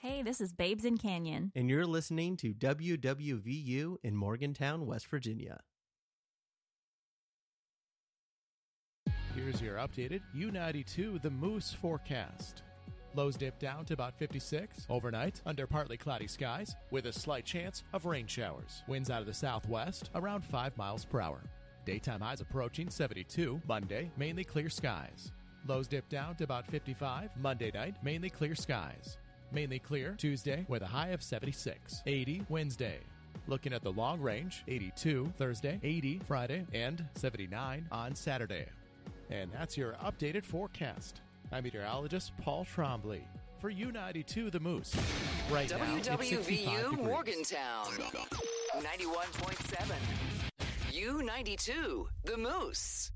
Hey, this is Babes in Canyon. And you're listening to WWVU in Morgantown, West Virginia. Here's your updated U92 The Moose forecast. Lows dip down to about 56 overnight under partly cloudy skies with a slight chance of rain showers. Winds out of the southwest around 5 miles per hour. Daytime highs approaching 72. Monday, mainly clear skies. Lows dip down to about 55. Monday night, mainly clear skies. Mainly clear Tuesday with a high of 76. 80 Wednesday. Looking at the long range, 82 Thursday, 80 Friday, and 79 on Saturday. And that's your updated forecast. I'm meteorologist Paul Trombley for U92 The Moose. Right now, it's 65 WWVU degrees. Morgantown 91.7. U92 The Moose.